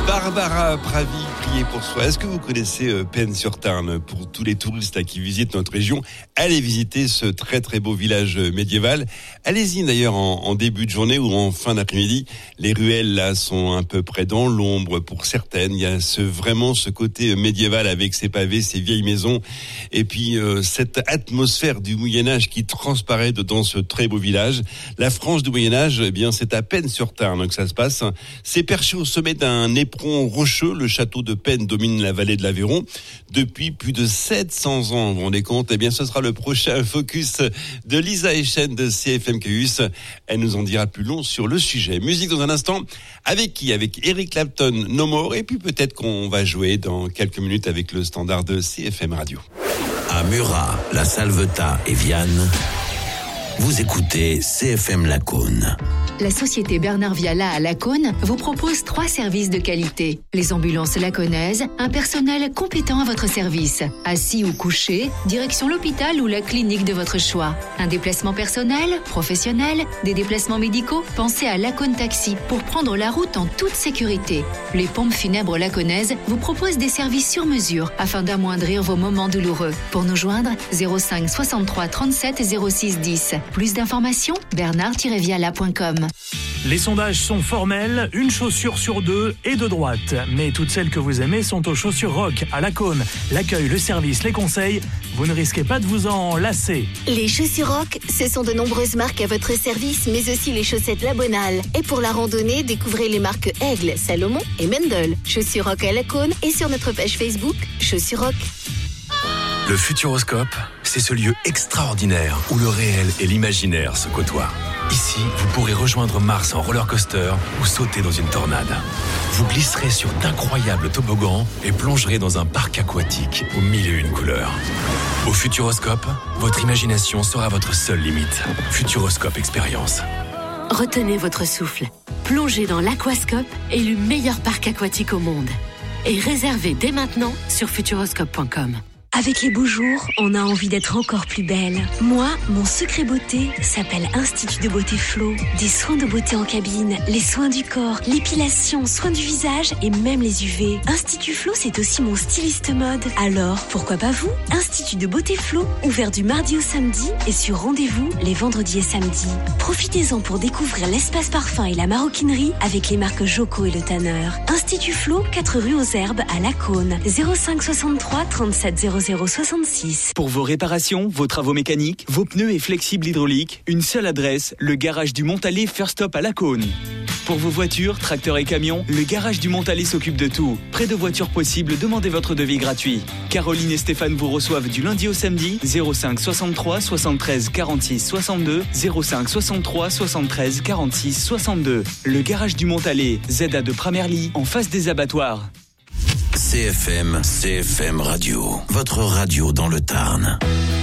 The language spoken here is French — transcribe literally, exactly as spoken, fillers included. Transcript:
Barbara Pravi, priez pour soi. Est-ce que vous connaissez euh, Pennes-sur-Tarn? Pour tous les touristes là, qui visitent notre région, allez visiter ce très très beau village euh, médiéval. Allez-y d'ailleurs en, en début de journée ou en fin d'après-midi. Les ruelles là sont un peu près dans l'ombre pour certaines. Il y a ce, vraiment ce côté médiéval avec ses pavés, ces vieilles maisons. Et puis euh, cette atmosphère du Moyen-Âge qui transparaît dans ce très beau village. La France du Moyen-Âge, eh bien c'est à Pennes-sur-Tarn que ça se passe. C'est perché au sommet d'un éperon rocheux. Le château de Pennes domine la vallée de l'Aveyron depuis plus de sept cents ans. Vous vous rendez compte? Eh bien, ce sera le prochain focus de Lisa Echen de C F M Caus. Elle nous en dira plus long sur le sujet. Musique dans un instant. Avec qui? Avec Eric Clapton, No More. Et puis peut-être qu'on va jouer dans quelques minutes avec le standard de C F M Radio. À Murat, La Salvetat et Vianne, vous écoutez C F M Lacaune. La société Bernard Viala à Lacaune vous propose trois services de qualité. Les ambulances lacaunaises, un personnel compétent à votre service. Assis ou couché, direction l'hôpital ou la clinique de votre choix. Un déplacement personnel, professionnel, des déplacements médicaux, pensez à Lacaune Taxi pour prendre la route en toute sécurité. Les pompes funèbres lacaunaises vous proposent des services sur mesure afin d'amoindrir vos moments douloureux. Pour nous joindre, zéro cinq soixante-trois trente-sept zéro six dix. Plus d'informations, bernard tiret viala point com. Les sondages sont formels, une chaussure sur deux est de droite. Mais toutes celles que vous aimez sont aux chaussures Rock, à Lacaune. L'accueil, le service, les conseils, vous ne risquez pas de vous en lasser. Les chaussures Rock, ce sont de nombreuses marques à votre service, mais aussi les chaussettes La Bonale. Et pour la randonnée, découvrez les marques Aigle, Salomon et Mendel. Chaussures Rock à Lacaune et sur notre page Facebook, Chaussures Rock. Le Futuroscope, c'est ce lieu extraordinaire où le réel et l'imaginaire se côtoient. Ici, vous pourrez rejoindre Mars en roller coaster ou sauter dans une tornade. Vous glisserez sur d'incroyables toboggans et plongerez dans un parc aquatique aux mille et une couleurs. Au Futuroscope, votre imagination sera votre seule limite. Futuroscope Expérience. Retenez votre souffle. Plongez dans l'Aquascope, élu meilleur parc aquatique au monde. Et réservez dès maintenant sur futuroscope point com. Avec les beaux jours, on a envie d'être encore plus belle. Moi, mon secret beauté s'appelle Institut de Beauté Flo. Des soins de beauté en cabine, les soins du corps, l'épilation, soins du visage et même les U V. Institut Flo, c'est aussi mon styliste mode. Alors, pourquoi pas vous? Institut de Beauté Flo, ouvert du mardi au samedi et sur rendez-vous les vendredis et samedis. Profitez-en pour découvrir l'espace parfum et la maroquinerie avec les marques Joko et Le Tanner. Institut Flo, quatre rue aux Herbes à Lacaune. zéro cinq soixante-trois trente-sept zéro zéro soixante-six. Pour vos réparations, vos travaux mécaniques, vos pneus et flexibles hydrauliques, une seule adresse, le garage du Montalet First Stop à Lacaune. Pour vos voitures, tracteurs et camions, le garage du Montalet s'occupe de tout. Près de voitures possibles, demandez votre devis gratuit. Caroline et Stéphane vous reçoivent du lundi au samedi, zéro cinq soixante-trois soixante-treize quarante-six soixante-deux, zéro cinq soixante-trois soixante-treize quarante-six soixante-deux. Le garage du Montalet, Z A de Pramerly, en face des abattoirs. C F M, C F M Radio, votre radio dans le Tarn.